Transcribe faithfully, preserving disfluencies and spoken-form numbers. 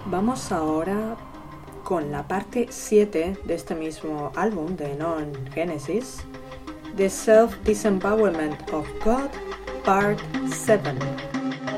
Vamos ahora con la parte siete de este mismo álbum de Non Genesis, The Self-Disempowerment of God, Part siete.